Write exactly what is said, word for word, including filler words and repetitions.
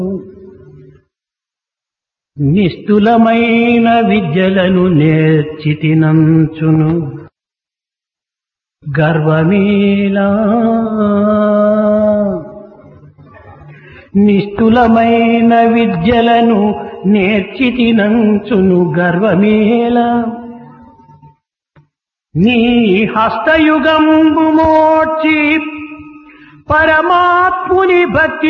నిస్తులమైన విద్యలను నేర్చితినంచును గర్వమేలా. నిస్తులమైన విద్యలను నేర్చితినంచును గర్వమేలా. నీ హస్తయుగంబు మోర్చి పరమాత్ముని భక్తి